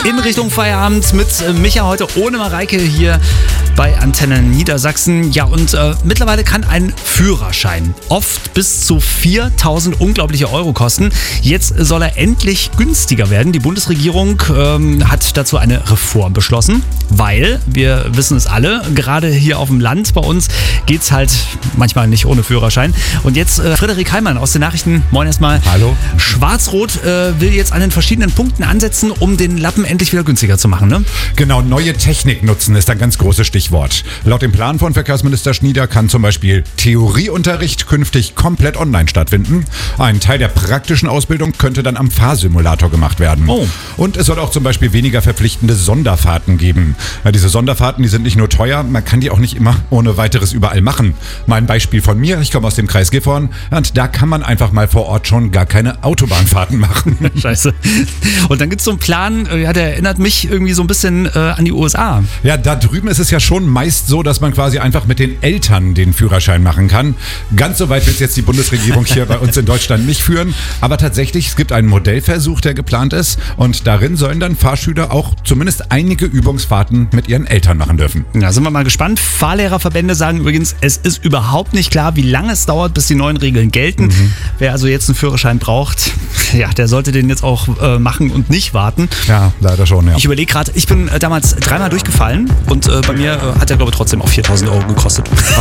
in Richtung Feierabend mit Micha heute ohne Mareike hier bei Antenne Niedersachsen. Ja, und mittlerweile kann ein Führerschein oft bis zu 4.000 unglaubliche Euro kosten. Jetzt soll er endlich günstiger werden. Die Bundesregierung hat dazu eine Reform beschlossen, weil, wir wissen es alle, gerade hier auf dem Land bei uns geht es halt manchmal nicht ohne Führerschein. Und jetzt Frederik Heimann aus den Nachrichten. Moin erstmal. Hallo. Schwarz-Rot will jetzt an den verschiedenen Punkten ansetzen, um den Lappen endlich wieder günstiger zu machen, ne? Genau, neue Technik nutzen ist ein ganz großes Stichwort. Laut dem Plan von Verkehrsminister Schnieder kann zum Beispiel Theorieunterricht künftig komplett online stattfinden. Ein Teil der praktischen Ausbildung könnte dann am Fahrsimulator gemacht werden. Oh. Und es soll auch zum Beispiel weniger verpflichtende Sonderfahrten geben. Ja, diese Sonderfahrten, die sind nicht nur teuer, man kann die auch nicht immer ohne weiteres überall machen. Mal ein Beispiel von mir, ich komme aus dem Kreis Gifhorn und da kann man einfach mal vor Ort schon gar keine Autobahnfahrten machen. Scheiße. Und dann gibt es so einen Plan, ja, der erinnert mich irgendwie so ein bisschen an die USA. Ja, da drüben ist es ja schon meist so, dass man quasi einfach mit den Eltern den Führerschein machen kann. Ganz so weit wird jetzt die Bundesregierung hier bei uns in Deutschland nicht führen. Aber tatsächlich, es gibt einen Modellversuch, der geplant ist. Und darin sollen dann Fahrschüler auch zumindest einige Übungsfahrten mit ihren Eltern machen dürfen. Ja, sind wir mal gespannt. Fahrlehrerverbände sagen übrigens, es ist überhaupt nicht klar, wie lange es dauert, bis die neuen Regeln gelten. Wer also jetzt einen Führerschein braucht, ja, der sollte den jetzt auch machen und nicht warten. Ja, leider schon, ja. Ich überlege gerade, ich bin damals 3-mal durchgefallen und bei mir hat der, glaube ich, trotzdem auch 4.000 Euro gekostet.